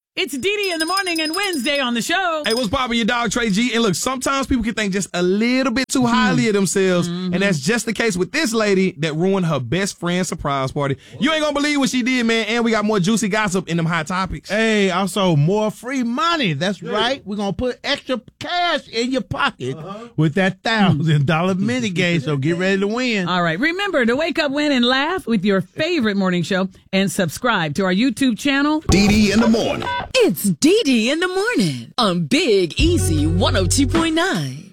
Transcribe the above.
It's Dee in the morning and Wednesday on the show. Hey, what's poppin', your dog Trey G? And look, sometimes people can think just a little bit too highly of themselves, and that's just the case with this lady that ruined her best friend's surprise party. You ain't gonna believe what she did, man, and we got more juicy gossip in them hot topics. Hey, also more free money. That's right. We're gonna put extra cash in your pocket with that $1,000 mini game, so get ready to win. All right, remember to wake up, win, and laugh with your favorite morning show and subscribe to our YouTube channel. Dee in the morning. It's Dee in the morning on Big Easy 102.9.